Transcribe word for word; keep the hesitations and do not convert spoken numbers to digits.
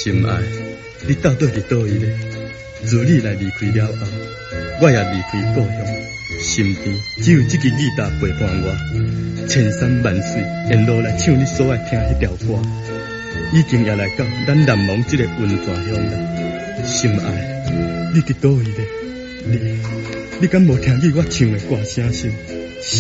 心爱，你到底是倒位咧？自你来离开了后，我也离开故乡，身边只有这支吉他陪伴我，千山万水沿路来唱你所爱听迄条歌，已经也来到咱南蒙这个温泉乡了。心爱，你伫倒位咧？你你敢无听见我唱的歌声声？